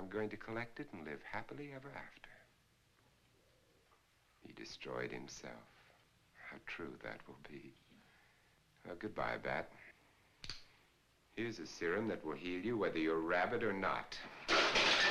I'm going to collect it and live happily ever after. He destroyed himself. How true that will be. Well, goodbye, Bat. Here's a serum that will heal you whether you're rabid or not.